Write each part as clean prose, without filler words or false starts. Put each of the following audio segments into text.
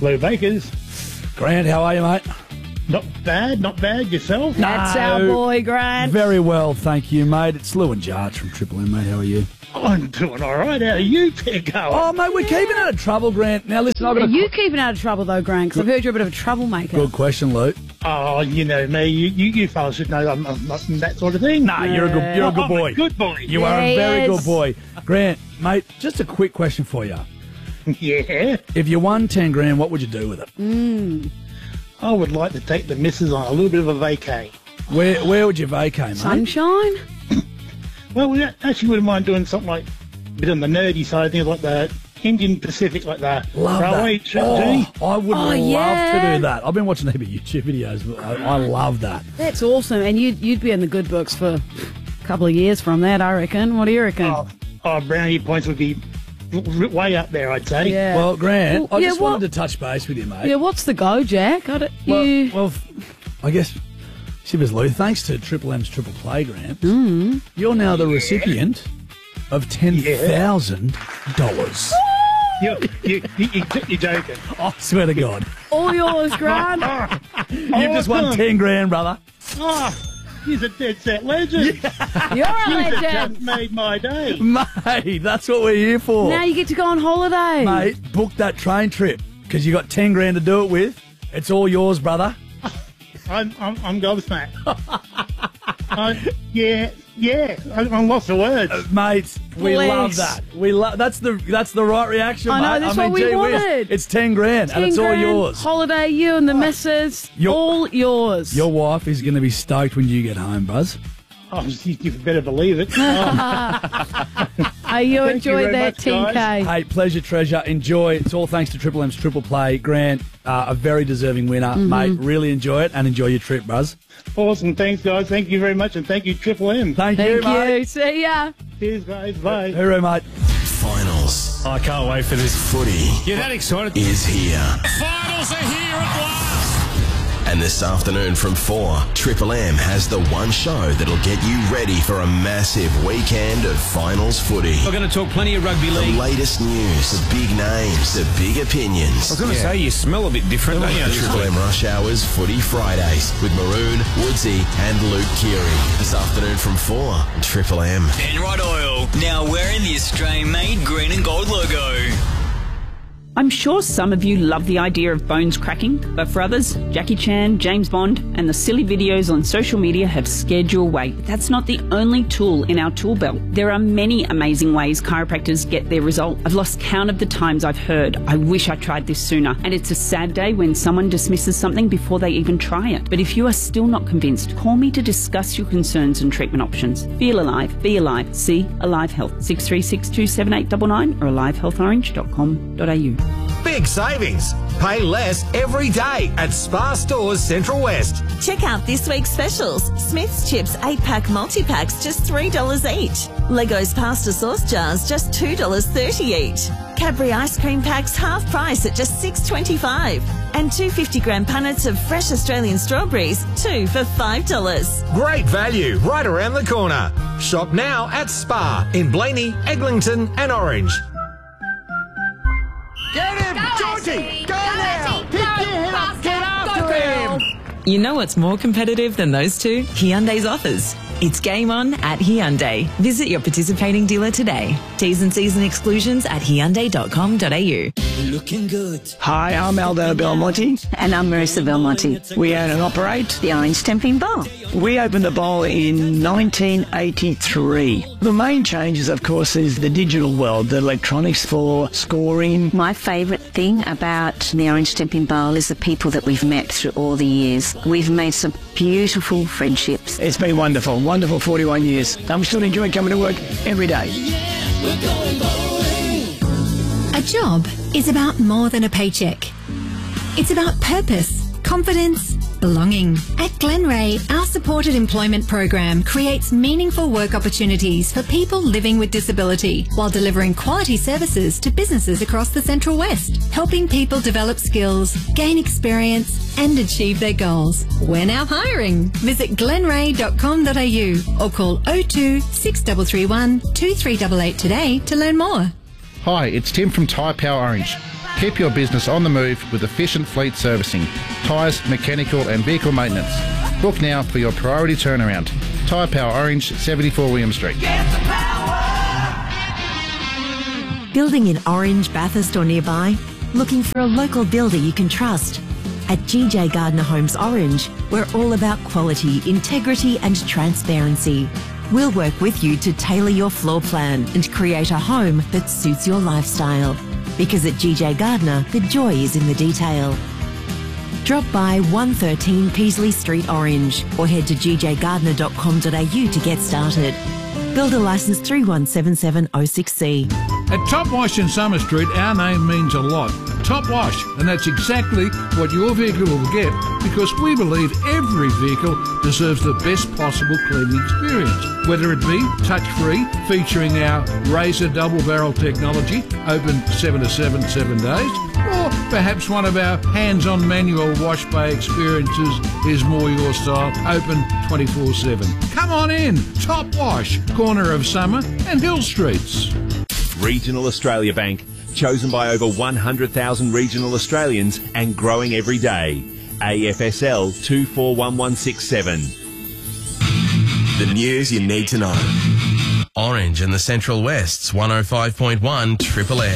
Lou Bakers. Grant, how are you, mate? Not bad, not bad. Yourself? That's our boy, Grant. Very well, thank you, mate. It's Lou and Jarge from Triple M, mate. How are you? I'm doing all right. How are you going? Oh, mate, we're keeping out of trouble, Grant. Now, listen, I've got Are you keeping out of trouble, though, Grant? Because I've heard you're a bit of a troublemaker. Good question, Lou. Oh, you know me. You fellas should know I'm not that sort of thing. Nah, you're a good boy. I'm a good boy. You are a very good boy. Grant, mate, just a quick question for you. Yeah? If you won 10 grand, what would you do with it? I would like to take the missus on a little bit of a vacay. Where would you vacay, mate? Sunshine? Well, we actually wouldn't mind doing something like a bit on the nerdy side of things, like the Indian Pacific, like the Love railway that. trip. I would love to do that. I've been watching a heap of YouTube videos, but I love that. That's awesome. And you'd be in the good books for a couple of years from that, I reckon. What do you reckon? Brownie points would be way up there, I'd say. Yeah. Well, Grant, Well, I yeah, just wanted to touch base with you, mate. Yeah, what's the go, Jack? Well, I guess, Shibbers Lou, thanks to Triple M's Triple Play, Grant, you're now the recipient of $10,000. You're joking. I swear to God. All yours, Grant. You've just won 10 grand, brother. Oh, he's a dead set legend. You're a You legend. just made my day. Mate, that's what we're here for. Now you get to go on holiday. Mate, book that train trip because you got 10 grand to do it with. It's all yours, brother. I'm gobsmacked. I'm lost for words. Mate, we love that. That's the right reaction, I know, mate. that's what we gee whiz, wanted. it's 10 grand and it's all yours. Holiday, you and the missus, all yours. Your wife is going to be stoked when you get home, Buzz. Oh, you better believe it. Hey, you enjoyed that 10K. Hey, pleasure, treasure. Enjoy. It's all thanks to Triple M's Triple Play. Grant, a very deserving winner. Mate, really enjoy it and enjoy your trip, Buzz. Awesome. Thanks, guys. Thank you very much. And thank you, Triple M. Thank you, mate. See ya. Cheers, guys. Bye. Hooroo, mate. Finals. I can't wait for this. Footy You're that excited. is here. Finals are here at last. And this afternoon from 4, Triple M has the one show that'll get you ready for a massive weekend of finals footy. We're going to talk plenty of rugby The league. latest news, the big names, the big opinions. I was going to say, you smell a bit different, don't you? The Triple M Rush Hours Footy Fridays with Maroon, Woodsy and Luke Keary. This afternoon from 4, Triple M. Penrite Oil, now wearing the Australian-made green and gold logo. I'm sure some of you love the idea of bones cracking, but for others, Jackie Chan, James Bond, and the silly videos on social media have scared you away. But that's not the only tool in our tool belt. There are many amazing ways chiropractors get their result. I've lost count of the times I've heard, I wish I tried this sooner. And it's a sad day when someone dismisses something before they even try it. But if you are still not convinced, call me to discuss your concerns and treatment options. Feel alive, be alive, see Alive Health, 63627899 or alivehealthorange.com.au. Big savings. Pay less every day at Spa Stores Central West. Check out this week's specials. Smith's Chips 8-pack multi-packs, just $3 each. Lego's pasta sauce jars, just $2.30 each. Cadbury ice cream packs, half price at just $6.25. And 2 50-gram punnets of fresh Australian strawberries, 2 for $5. Great value right around the corner. Shop now at Spa in Blaney, Eglinton and Orange. Get him! Georgie! Go now! Pick your head up! Get after him! You know what's more competitive than those two? Hyundai's offers. It's game on at Hyundai. Visit your participating dealer today. T's and C's and exclusions at Hyundai.com.au. Looking good. Hi, I'm Aldo Belmonte. And I'm Marissa Belmonte. We own and operate the Orange Stamping Bar. We opened the bowl in 1983. The main changes, of course, is the digital world, the electronics for scoring. My favourite thing about the Orange Stamping Bowl is the people that we've met through all the years. We've made some beautiful friendships. It's been wonderful, wonderful 41 years. I'm still enjoying coming to work every day. A job is about more than a paycheck. It's about purpose, confidence, belonging. At Glenray, our supported employment program creates meaningful work opportunities for people living with disability while delivering quality services to businesses across the Central West, helping people develop skills, gain experience and achieve their goals. We're now hiring. Visit glenray.com.au or call 02 6331 2388 today to learn more. Hi, it's Tim from Tyre Power Orange. Keep your business on the move with efficient fleet servicing, tyres, mechanical and vehicle maintenance. Book now for your priority turnaround. Tyre Power Orange, 74 William Street. Building in Orange, Bathurst or nearby? Looking for a local builder you can trust? At GJ Gardner Homes Orange, we're all about quality, integrity and transparency. We'll work with you to tailor your floor plan and create a home that suits your lifestyle. Because at GJ Gardner, the joy is in the detail. Drop by 113 Peasley Street, Orange, or head to gjgardner.com.au to get started. Builder licence 3177060. At Top Wash in Summer Street, our name means a lot. Top Wash, and that's exactly what your vehicle will get, because we believe every vehicle deserves the best possible cleaning experience. Whether it be touch-free, featuring our Razor double-barrel technology, open 7 to 7 days, or perhaps one of our hands-on manual wash bay experiences is more your style, open 24/7. Come on in, Top Wash, corner of Summer and Hill Streets. Regional Australia Bank, chosen by over 100,000 regional Australians and growing every day. AFSL 241167. The news you need to know. Orange and the Central West's 105.1 Triple M.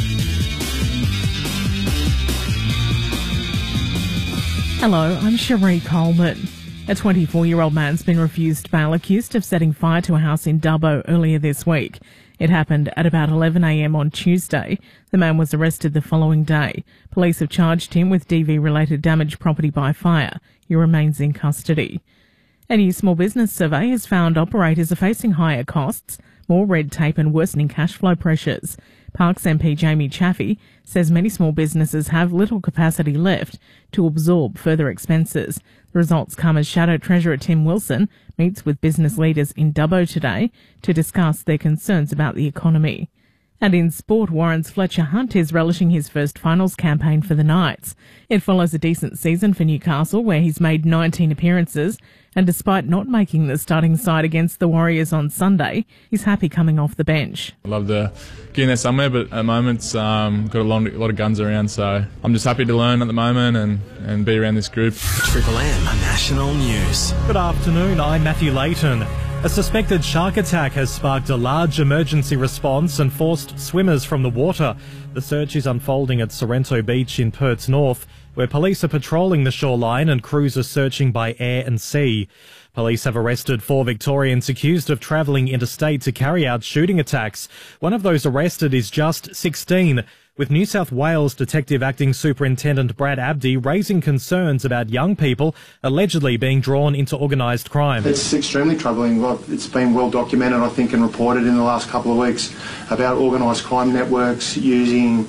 Hello, I'm Cherie Coleman. A 24-year-old man's been refused bail accused of setting fire to a house in Dubbo earlier this week. It happened at about 11 a.m. on Tuesday. The man was arrested the following day. Police have charged him with DV-related damage property by fire. He remains in custody. A new small business survey has found operators are facing higher costs, more red tape and worsening cash flow pressures. Parks MP Jamie Chaffey says many small businesses have little capacity left to absorb further expenses. The results come as Shadow Treasurer Tim Wilson meets with business leaders in Dubbo today to discuss their concerns about the economy. And in sport, Warren's Fletcher Hunt is relishing his first finals campaign for the Knights. It follows a decent season for Newcastle, where he's made 19 appearances, and despite not making the starting side against the Warriors on Sunday, he's happy coming off the bench. I'd love to get in there somewhere, but at the moment, got a lot of guns around, so I'm just happy to learn at the moment and be around this group. Triple M National News. Good afternoon, I'm Matthew Layton. A suspected shark attack has sparked a large emergency response and forced swimmers from the water. The search is unfolding at Sorrento Beach in Perth's north, where police are patrolling the shoreline and crews are searching by air and sea. Police have arrested 4 Victorians accused of travelling interstate to carry out shooting attacks. One of those arrested is just 16, with New South Wales Detective Acting Superintendent Brad Abdi raising concerns about young people allegedly being drawn into organised crime. It's extremely troubling. Well, it's been well documented, I think, and reported in the last couple of weeks about organised crime networks using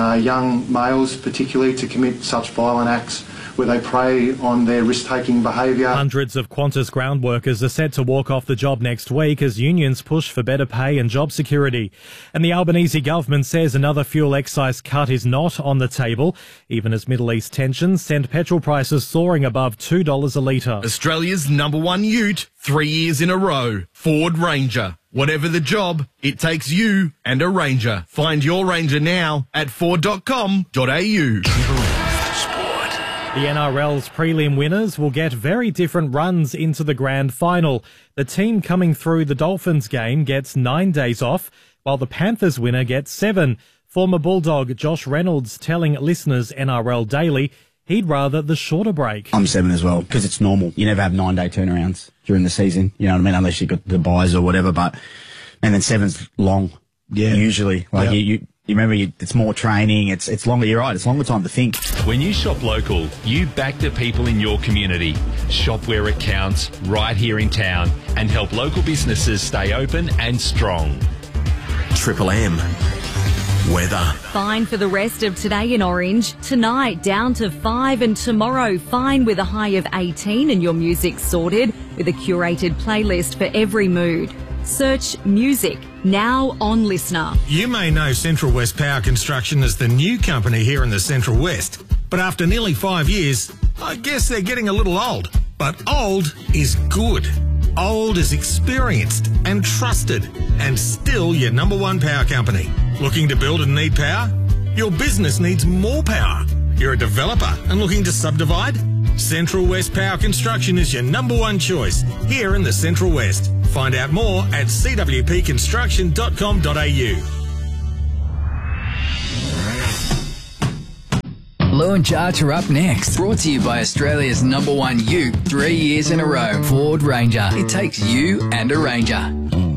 young males particularly to commit such violent acts where they prey on their risk-taking behaviour. Hundreds of Qantas ground workers are set to walk off the job next week as unions push for better pay and job security. And the Albanese government says another fuel excise cut is not on the table, even as Middle East tensions send petrol prices soaring above $2 a litre. Australia's #1 ute, 3 years in a row, Ford Ranger. Whatever the job, it takes you and a Ranger. Find your Ranger now at ford.com.au. The NRL's prelim winners will get very different runs into the grand final. The team coming through the Dolphins game gets 9 days off, while the Panthers winner gets 7. Former Bulldog Josh Reynolds telling listeners NRL Daily he'd rather the shorter break. I'm 7 as well, because it's normal. You never have 9-day turnarounds during the season, you know what I mean, unless you've got the buys or whatever, and then 7's long, usually. Like, you remember, it's more training, it's longer, you're right, it's longer time to think. When you shop local, you back the people in your community. Shop where it counts, right here in town, and help local businesses stay open and strong. Triple M. Weather. Fine for the rest of today in Orange. Tonight down to 5 and tomorrow fine with a high of 18 and your music sorted with a curated playlist for every mood. Search music now on Listener. You may know Central West Power Construction as the new company here in the Central West, but after nearly 5 years, I guess they're getting a little old. But old is good. Old is experienced and trusted, and still your #1 power company. Looking to build and need power? Your business needs more power. You're a developer and looking to subdivide? Central West Power Construction is your number one choice here in the Central West. Find out more at cwpconstruction.com.au. Lou and Jarch are up next. Brought to you by Australia's #1 ute 3 years in a row. Ford Ranger. It takes you and a Ranger.